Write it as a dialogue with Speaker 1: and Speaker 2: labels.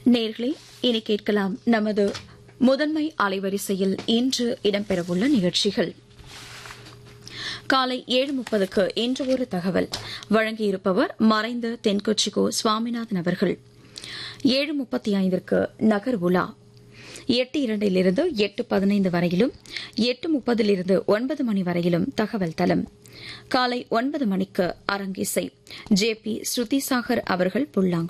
Speaker 1: நேர்களே, இனி கேட்கலாம் நமது முதன்மை அலைவரிசையில் இன்று இடம்பெறவுள்ள நிகழ்ச்சிகள். காலை 7:30க்கு இன்று ஒரு தகவல் வழங்கியிருப்பவர் மறைந்த தென்கொச்சிகோ சுவாமிநாதன் அவர்கள். 7:35க்கு நகர் உலா 8:02 8:15 வரையிலும் 8:30 9 மணி வரையிலும் தகவல் தலம். காலை 9 மணிக்கு அரங்கிசை ஜே.பி. ஸ்ருதிசாகர் அவர்கள் புல்லாங்குழல்.